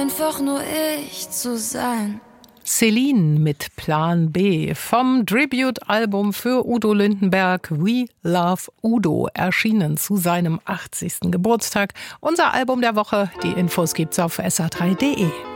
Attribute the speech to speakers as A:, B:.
A: Einfach nur ich zu sein.
B: Celine mit Plan B vom Tribute-Album für Udo Lindenberg We Love Udo, erschienen zu seinem 80. Geburtstag. Unser Album der Woche, die Infos gibt's auf sr3.de.